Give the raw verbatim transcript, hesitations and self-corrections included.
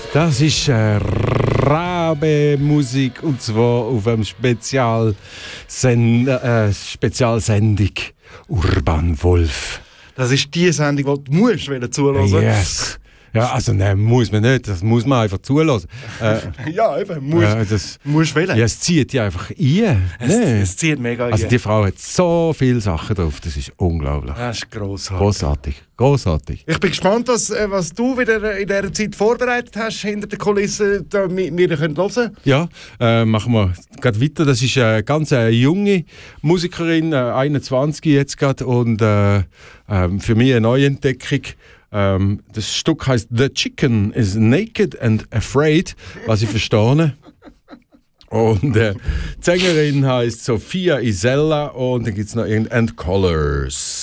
Das ist äh, Rabe-Musik und zwar auf einem Spezial äh, Spezialsendung Urban Wolf. Das ist die Sendung, die du musst wieder zuhören. Yes. Ja, also nein, muss man nicht, das muss man einfach zulassen. Äh, ja, eben, musst, äh, das, musst wählen. Ja, es zieht die einfach ein. Es, nee. es zieht mega ein. Also die Frau hat so viele Sachen drauf, das ist unglaublich. Das ist grossartig. Grossartig, grossartig. Ich bin gespannt, was, was du wieder in dieser Zeit vorbereitet hast, hinter den Kulissen, damit wir hören können. Ja, äh, machen wir gerade weiter. Das ist eine ganz äh, junge Musikerin, äh, einundzwanzig jetzt gerade und äh, äh, für mich eine Neuentdeckung. Ähm, das Stück heißt The Chicken is Naked and Afraid, was ich verstehe. Und äh, die Sängerin heißt Sophia Isella und dann gibt es noch irgendein And Colors.